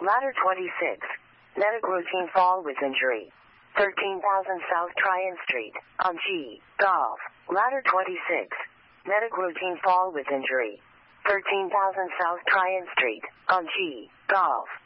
Ladder 26. Medic routine fall with injury. 13,000 South Tryon Street, on G, Golf. Ladder 26. Medic routine fall with injury. 13,000 South Tryon Street, on G, Golf.